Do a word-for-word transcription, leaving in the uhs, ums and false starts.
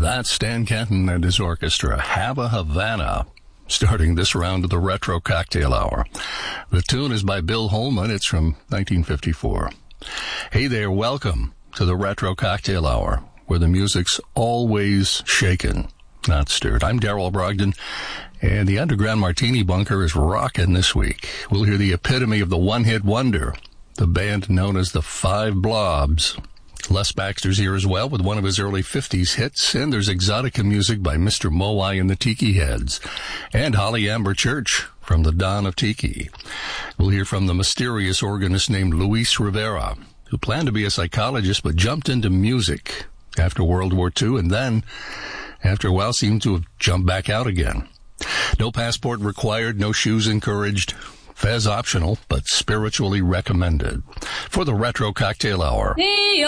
That's Stan Kenton and his orchestra, Have a Havana, starting this round of the Retro Cocktail Hour. The tune is by Bill Holman. It's from nineteen fifty-four. Hey there, welcome to the Retro Cocktail Hour, where the music's always shaken, not stirred. I'm Darrell Brogdon, and the Underground Martini Bunker is rocking this week. We'll hear the epitome of the one-hit wonder, the band known as the Five Blobs. Les Baxter's here as well with one of his early fifties hits, and there's exotica music by Mister Moai and the Tiki Heads, and Holly Amber Church from the Dawn of Tiki. We'll hear from the mysterious organist named Luis Rivera, who planned to be a psychologist but jumped into music after World War Two, and then, after a while, seemed to have jumped back out again. No passport required, no shoes encouraged. Fez optional, but spiritually recommended. For the Retro Cocktail Hour.